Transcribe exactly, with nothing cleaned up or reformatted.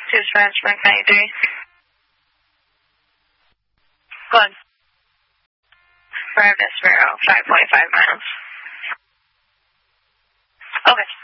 Two Spanish Bank ninety-three. Go on. Five Desperado, five point five miles. Okay.